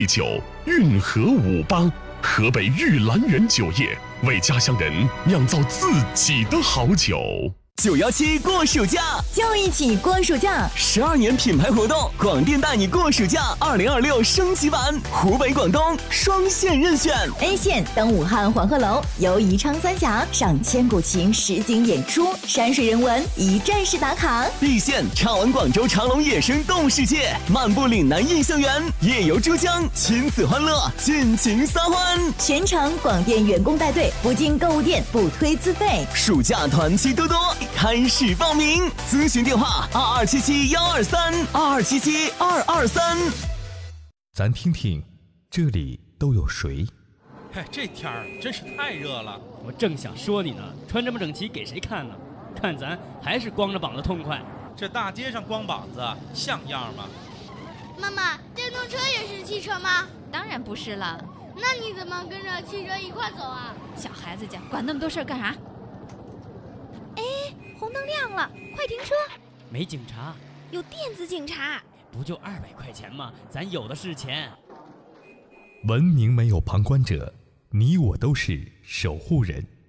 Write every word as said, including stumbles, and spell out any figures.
酒运河五八，河北玉兰园酒业为家乡人酿造自己的好酒。 九幺七过暑假， 就一起过暑假！ 十二年品牌活动，广电带你过暑假二零二六升级版，湖北、广东双线任选。 A 线登武汉黄鹤楼，游宜昌三峡，赏千古情实景演出，山水人文一站式打卡。 B 线畅玩广州长隆野生动物世界，漫步岭南印象园，夜游珠江，亲子欢乐，尽情撒欢。 全程广电员工带队，不进购物店，不推自费。 暑假团期多多。开始报名，咨询电话二二七七幺二三二二七七二二三。 咱听听，这里都有谁？ 嘿，这天儿真是太热了。 我正想说你呢，穿这么整齐给谁看呢？看咱还是光着膀子痛快。 这大街上光膀子像样吗？ 妈妈，电动车也是汽车吗？ 当然不是了。 那你怎么跟着汽车一块走啊？ 小孩子家管那么多事儿干啥？哎，红灯亮了，快停车！ 没警察， 有电子警察。 不就二百块钱吗？咱有的是钱。 文明没有旁观者，你我都是守护人。